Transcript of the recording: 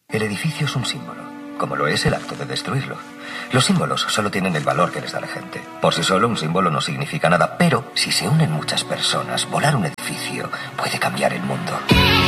El edificio es un símbolo, como lo es el acto de destruirlo. Los símbolos solo tienen el valor que les da la gente. Por sí solo un símbolo no significa nada, pero si se unen muchas personas, volar un edificio puede cambiar el mundo.